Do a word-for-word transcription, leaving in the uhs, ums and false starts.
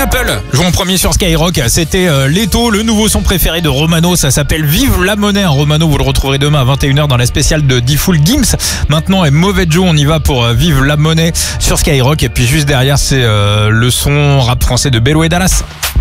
Apple joue en premier sur Skyrock. C'était euh, Leto, le nouveau son préféré de Romano. Ça s'appelle Vive la monnaie. Romano, vous le retrouverez demain à vingt et une heures dans la spéciale de D-Fool Gims. Maintenant, et Mauvais Joe, on y va pour euh, Vive la monnaie sur Skyrock. Et puis juste derrière, c'est euh, le son rap français de Bello et Dallas.